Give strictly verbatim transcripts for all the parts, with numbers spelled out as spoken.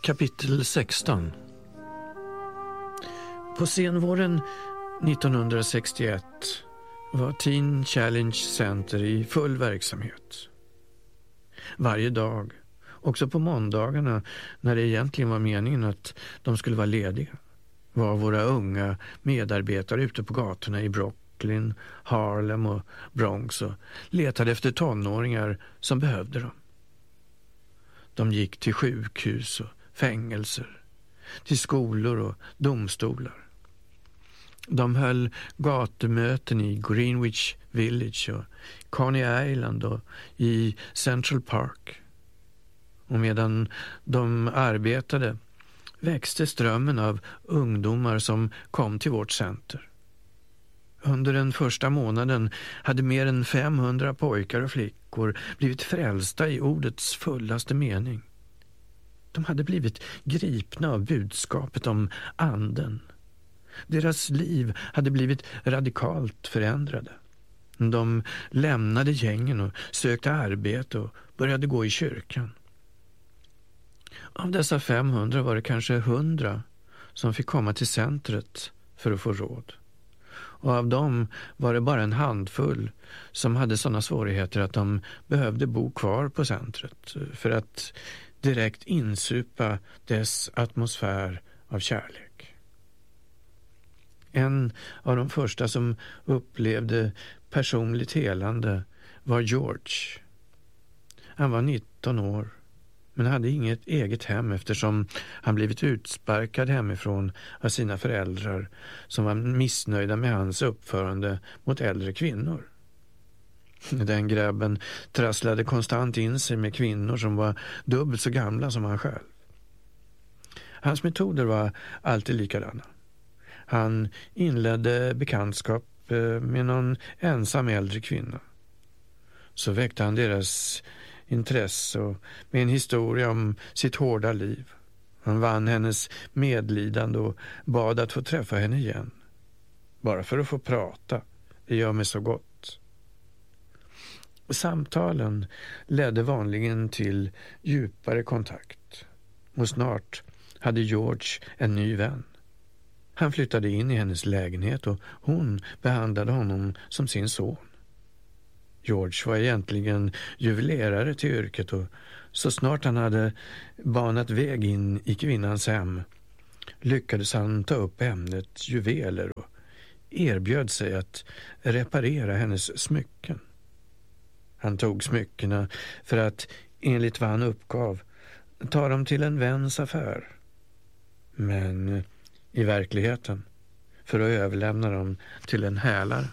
Kapitel sexton. På senvåren nittonhundrasextioett var Teen Challenge Center i full verksamhet. Varje dag, också på måndagarna när det egentligen var meningen att de skulle vara lediga, var våra unga medarbetare ute på gatorna i Brooklyn, Harlem och Bronx och letade efter tonåringar som behövde dem. De gick till sjukhus och fängelser, till skolor och domstolar. De höll gatumöten i Greenwich Village och Coney Island och i Central Park. Och medan de arbetade växte strömmen av ungdomar som kom till vårt center. Under den första månaden hade mer än femhundra pojkar och flickor blivit frälsta i ordets fullaste mening. De hade blivit gripna av budskapet om anden. Deras liv hade blivit radikalt förändrade. De lämnade gängen och sökte arbete och började gå i kyrkan. Av dessa femhundra var det kanske hundra som fick komma till centret för att få råd. Och av dem var det bara en handfull som hade sådana svårigheter att de behövde bo kvar på centret för att direkt insupa dess atmosfär av kärlek. En av de första som upplevde personligt helande var George. Han var nitton år men hade inget eget hem eftersom han blivit utsparkad hemifrån av sina föräldrar som var missnöjda med hans uppförande mot äldre kvinnor. Den grabben trasslade konstant in sig med kvinnor som var dubbelt så gamla som han själv. Hans metoder var alltid likadana. Han inledde bekantskap med någon ensam äldre kvinna. Så väckte han deras intresse och med en historia om sitt hårda liv. Han vann hennes medlidande och bad att få träffa henne igen. Bara för att få prata. Det gör mig så gott. Samtalen ledde vanligen till djupare kontakt. Och snart hade George en ny vän. Han flyttade in i hennes lägenhet och hon behandlade honom som sin son. George var egentligen juvelerare till yrket och så snart han hade banat väg in i kvinnans hem lyckades han ta upp ämnet juveler och erbjöd sig att reparera hennes smycken. Han tog smyckena för att, enligt vad han uppgav, ta dem till en väns affär. Men i verkligheten för att överlämna dem till en hälare.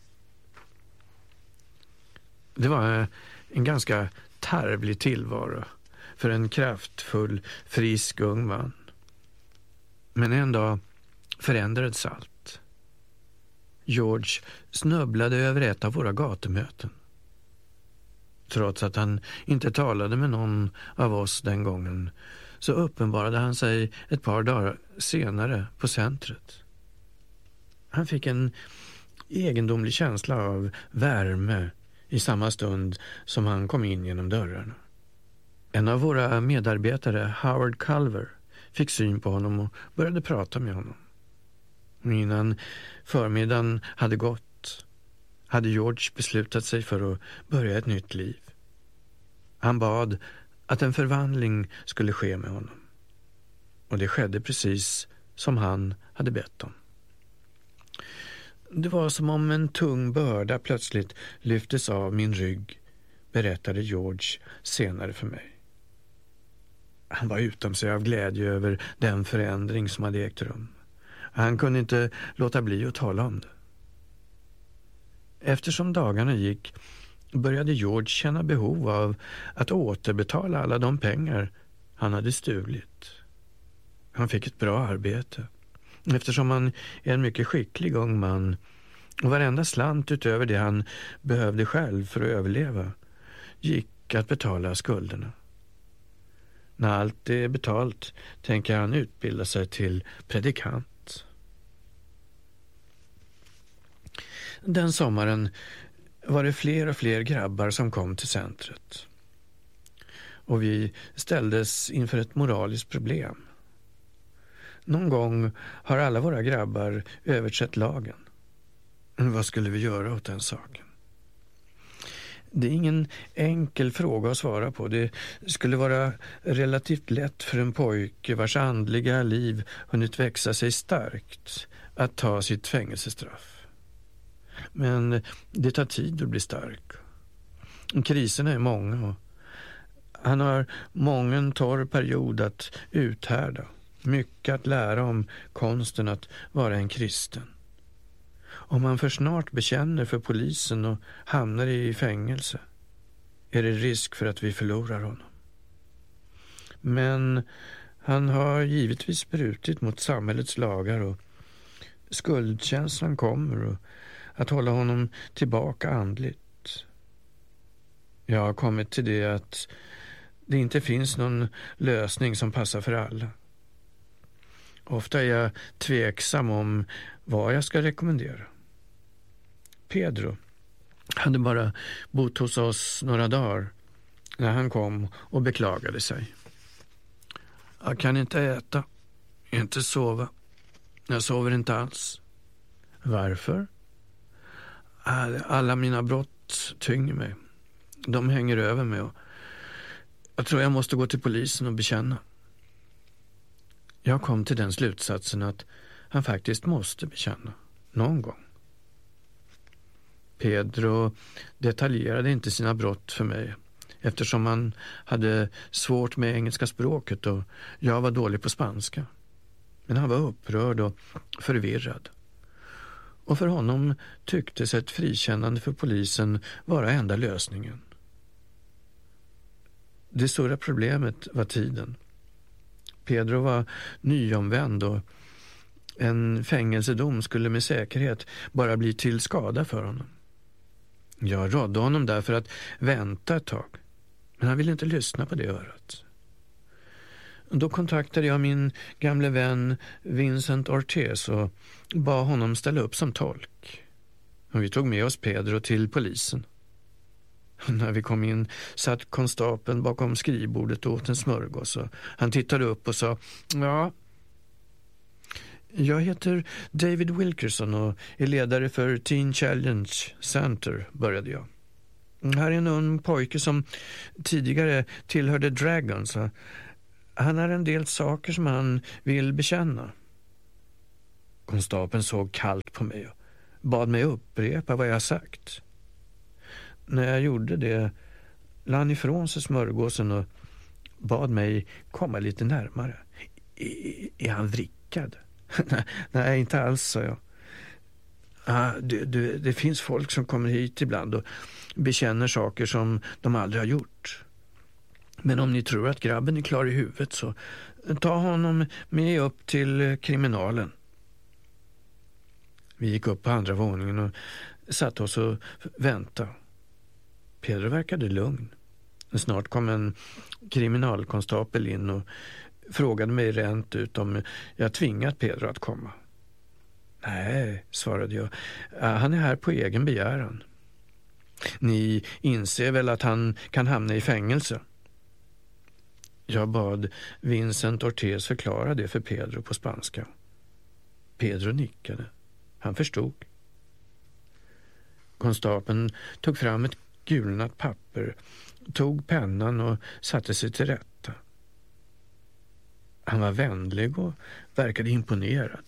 Det var en ganska tarvlig tillvaro för en kraftfull, frisk ung man. Men en dag förändrades allt. George snubblade över ett av våra gatumöten. Trots att han inte talade med någon av oss den gången så uppenbarade han sig ett par dagar senare på centret. Han fick en egendomlig känsla av värme i samma stund som han kom in genom dörrarna. En av våra medarbetare, Howard Culver, fick syn på honom och började prata med honom. Innan förmiddagen hade gått hade George beslutat sig för att börja ett nytt liv. Han bad att en förvandling skulle ske med honom. Och det skedde precis som han hade bett om. Det var som om en tung börda plötsligt lyftes av min rygg, berättade George senare för mig. Han var utom sig av glädje över den förändring som hade ägt rum. Han kunde inte låta bli att tala om det. Eftersom dagarna gick började George känna behov av att återbetala alla de pengar han hade stulit. Han fick ett bra arbete. Eftersom han är en mycket skicklig ung man och varenda slant utöver det han behövde själv för att överleva gick att betala skulderna. När allt är betalt tänker han utbilda sig till predikant. Den sommaren var det fler och fler grabbar som kom till centret. och vi ställdes inför ett moraliskt problem. Någon gång har alla våra grabbar överträtt lagen. Vad skulle vi göra åt den saken? Det är ingen enkel fråga att svara på. Det skulle vara relativt lätt för en pojke vars andliga liv hunnit växa sig starkt att ta sitt fängelsestraff. Men det tar tid att bli stark. Kriserna är många och han har mången torr period att uthärda. Mycket att lära om konsten att vara en kristen. Om han för snart bekänner för polisen och hamnar i fängelse är det risk för att vi förlorar honom. Men han har givetvis brutit mot samhällets lagar och skuldkänslan kommer och att hålla honom tillbaka andligt. Jag har kommit till det att det inte finns någon lösning som passar för alla. Ofta är jag tveksam om vad jag ska rekommendera. Pedro hade bara bott hos oss några dagar när han kom och beklagade sig. Jag kan inte äta, inte sova. Jag sover inte alls. Varför? Alla mina brott tynger mig. De hänger över mig och jag tror jag måste gå till polisen och bekänna. Jag kom till den slutsatsen att han faktiskt måste bekänna någon gång. Pedro detaljerade inte sina brott för mig eftersom han hade svårt med engelska språket och jag var dålig på spanska. Men han var upprörd och förvirrad. Och för honom tycktes ett frikännande för polisen vara enda lösningen. Det stora problemet var tiden. Pedro var nyomvänd och en fängelsedom skulle med säkerhet bara bli till skada för honom. Jag rådde honom därför att vänta ett tag, men han ville inte lyssna på det örat. Då kontaktade jag min gamle vän Vincent Ortiz och bad honom ställa upp som tolk. Och vi tog med oss Pedro till polisen. När vi kom in satt konstapeln bakom skrivbordet och åt en smörgås och han tittade upp och sa: ja, jag heter David Wilkerson och är ledare för Teen Challenge Center, började jag. Här är en ung pojke som tidigare tillhörde Dragons. Han har en del saker som han vill bekänna. Konstapeln såg kallt på mig och bad mig upprepa vad jag sagt. När jag gjorde det la han ifrån sig smörgåsen och bad mig komma lite närmare. Är, är han vrickad? Nej, inte alls, sa jag. Ah, det, det, det finns folk som kommer hit ibland och bekänner saker som de aldrig har gjort. Men om ni tror att grabben är klar i huvudet så ta honom med upp till kriminalen. Vi gick upp på andra våningen och satt oss och väntade. Pedro verkade lugn. Snart kom en kriminalkonstapel in och frågade mig rent ut om jag tvingat Pedro att komma. Nej, svarade jag. Han är här på egen begäran. Ni inser väl att han kan hamna i fängelse? Jag bad Vincent Ortiz förklara det för Pedro på spanska. Pedro nickade. Han förstod. Konstapeln tog fram ett gulnat papper, tog pennan och satte sig till rätta. Han var vänlig och verkade imponerad.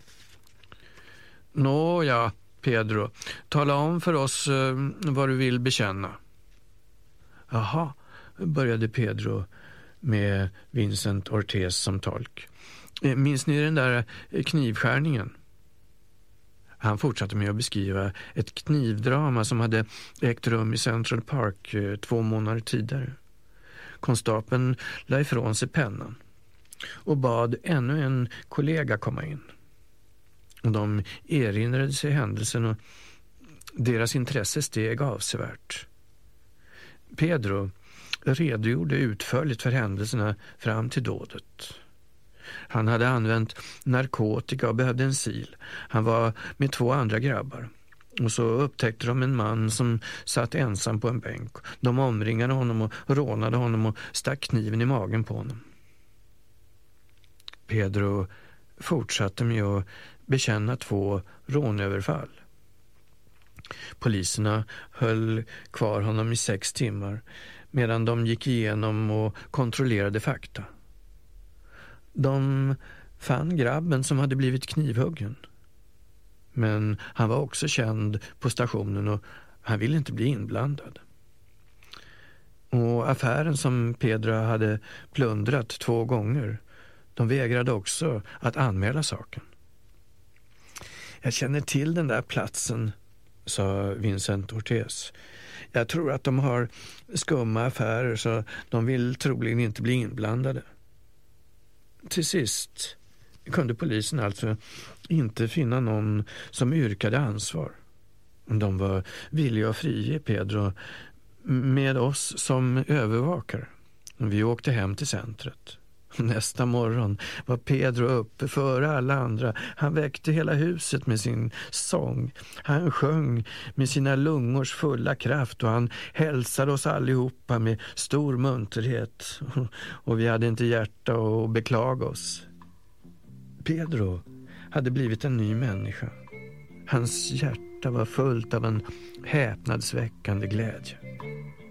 Nå ja, Pedro, tala om för oss eh, vad du vill bekänna. Jaha, började Pedro med Vincent Ortiz som tolk. Eh, minns ni den där knivskärningen? Han fortsatte med att beskriva ett knivdrama som hade ägt rum i Central Park eh, två månader tidigare. Konstapeln la ifrån sig pennan och bad ännu en kollega komma in. Och de erinrade sig händelsen och deras intresse steg avsevärt. Pedro redogjorde utförligt för händelserna fram till dådet. Han hade använt narkotika och behövde en sil. Han var med två andra grabbar. Och så upptäckte de en man som satt ensam på en bänk. De omringade honom och rånade honom och stack kniven i magen på honom. Pedro fortsatte med att bekänna två rånöverfall. Poliserna höll kvar honom i sex timmar medan de gick igenom och kontrollerade fakta. De fann grabben som hade blivit knivhuggen. Men han var också känd på stationen och han ville inte bli inblandad. Och affären som Pedro hade plundrat två gånger, de vägrade också att anmäla saken. Jag känner till den där platsen, sa Vincent Ortiz. Jag tror att de har skumma affärer så de vill troligen inte bli inblandade. Till sist kunde polisen alltså inte finna någon som yrkade ansvar. De var villiga att frige Pedro med oss som övervakare. Vi åkte hem till centret. Nästa morgon var Pedro uppe före alla andra. Han väckte hela huset med sin sång. Han sjöng med sina lungors fulla kraft och han hälsade oss allihopa med stor munterhet. Och vi hade inte hjärta att beklaga oss. Pedro hade blivit en ny människa. Hans hjärta var fullt av en häpnadsväckande glädje.